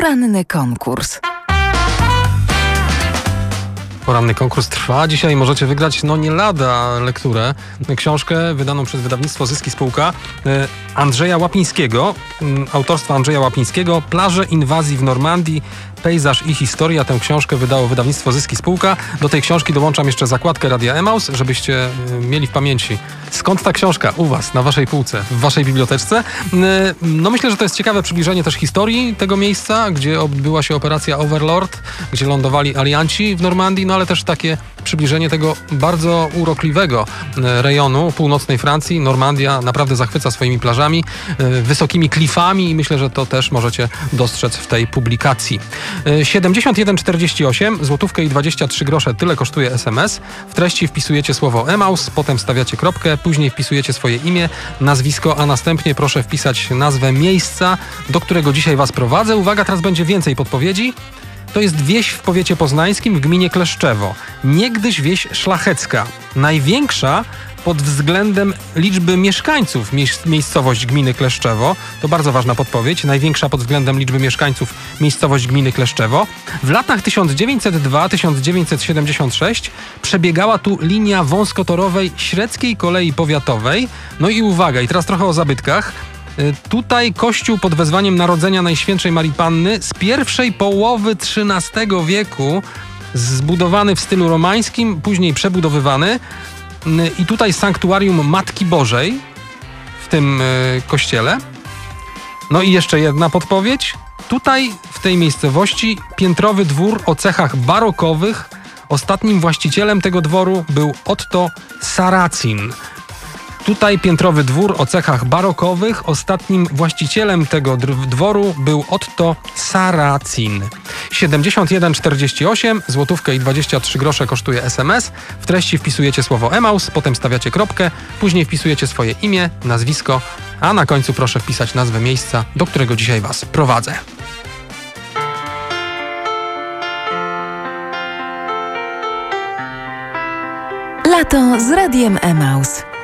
Poranny konkurs. Poranny konkurs trwa. Dzisiaj możecie wygrać nie lada lekturę. Książkę wydaną przez wydawnictwo Zyski Spółka Andrzeja Łapińskiego. Autorstwa Andrzeja Łapińskiego. Plaże inwazji w Normandii. Pejzaż i historia. Tę książkę wydało wydawnictwo Zyski Spółka. Do tej książki dołączam jeszcze zakładkę Radia Emaus, żebyście mieli w pamięci, skąd ta książka u was, na waszej półce, w waszej biblioteczce. Myślę, że to jest ciekawe przybliżenie też historii tego miejsca, gdzie odbyła się operacja Overlord, gdzie lądowali alianci w Normandii, ale też takie przybliżenie tego bardzo urokliwego rejonu północnej Francji. Normandia naprawdę zachwyca swoimi plażami, wysokimi klifami i myślę, że to też możecie dostrzec w tej publikacji. 7148, złotówkę i 23 grosze, tyle kosztuje SMS. W treści wpisujecie słowo Emaus, potem stawiacie kropkę, później wpisujecie swoje imię, nazwisko, a następnie proszę wpisać nazwę miejsca, do którego dzisiaj was prowadzę. Uwaga, teraz będzie więcej podpowiedzi. To jest wieś w powiecie poznańskim w gminie Kleszczewo. Niegdyś wieś szlachecka. Największa pod względem liczby mieszkańców miejscowość gminy Kleszczewo. To bardzo ważna podpowiedź. Największa pod względem liczby mieszkańców miejscowość gminy Kleszczewo. W latach 1902-1976 przebiegała tu linia wąskotorowej Średzkiej Kolei Powiatowej. I uwaga, i teraz trochę o zabytkach. Tutaj kościół pod wezwaniem Narodzenia Najświętszej Marii Panny z pierwszej połowy XIII wieku, zbudowany w stylu romańskim, później przebudowywany. I tutaj sanktuarium Matki Bożej w tym kościele. I jeszcze jedna podpowiedź. Tutaj w tej miejscowości piętrowy dwór o cechach barokowych. Ostatnim właścicielem tego dworu był Otto Saracin. Tutaj piętrowy dwór o cechach barokowych. Ostatnim właścicielem tego dworu był Otto Saracin. 7148, złotówkę i 23 grosze kosztuje SMS. W treści wpisujecie słowo Emaus, potem stawiacie kropkę, później wpisujecie swoje imię, nazwisko, a na końcu proszę wpisać nazwę miejsca, do którego dzisiaj was prowadzę. Lato z Radiem Emaus.